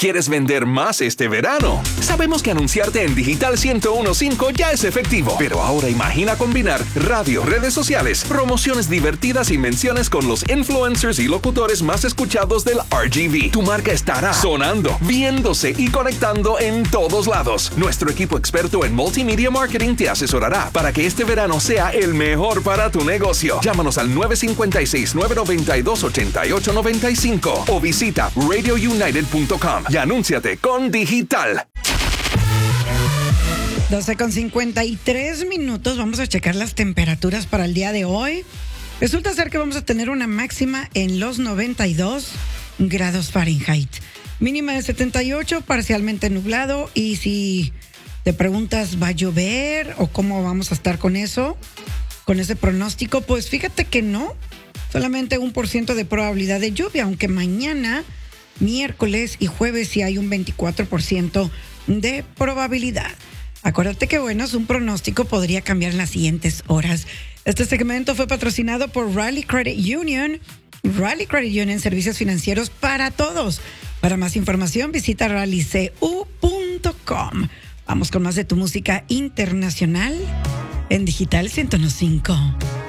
¿Quieres vender más este verano? Sabemos que anunciarte en Digital 101.5 ya es efectivo, pero ahora imagina combinar radio, redes sociales, promociones divertidas y menciones con los influencers y locutores más escuchados del RGV. Tu marca estará sonando, viéndose y conectando en todos lados. Nuestro equipo experto en multimedia marketing te asesorará para que este verano sea el mejor para tu negocio. Llámanos al 956-992-8895 o visita radiounited.com. Y anúnciate con Digital. 12:53. Vamos a checar las temperaturas para el día de hoy. Resulta ser que vamos a tener una máxima en los 92 grados Fahrenheit. Mínima de 78, parcialmente nublado. Y si te preguntas, ¿va a llover o cómo vamos a estar con eso? Con ese pronóstico, pues fíjate que no. Solamente 1% de probabilidad de lluvia, aunque mañana, miércoles y jueves sí hay un 24% de probabilidad. Acuérdate que, bueno, es un pronóstico, podría cambiar en las siguientes horas. Este segmento fue patrocinado por Riley Credit Union. Riley Credit Union, servicios financieros para todos. Para más información, visita rallycu.com. Vamos con más de tu música internacional en Digital 101.5.